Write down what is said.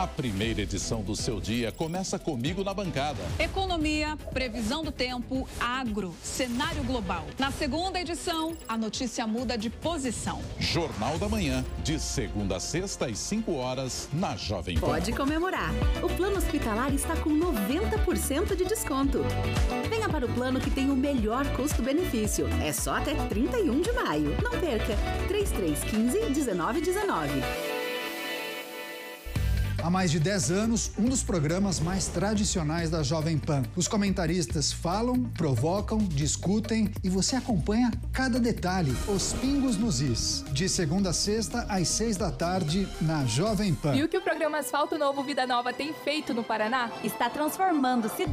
A primeira edição do seu dia começa comigo na bancada. Economia, previsão do tempo, agro, cenário global. Na segunda edição, a notícia muda de posição. Jornal da Manhã, de segunda a sexta às 5 horas, na Jovem Pan. Pode comemorar. O plano hospitalar está com 90% de desconto. Venha para o plano que tem o melhor custo-benefício. É só até 31 de maio. Não perca. 3315-1919. Há mais de 10 anos, um dos programas mais tradicionais da Jovem Pan. Os comentaristas falam, provocam, discutem e você acompanha cada detalhe, os pingos nos is. De segunda a sexta, às 6 da tarde, na Jovem Pan. E o que o programa Asfalto Novo Vida Nova tem feito no Paraná? Está transformando cidades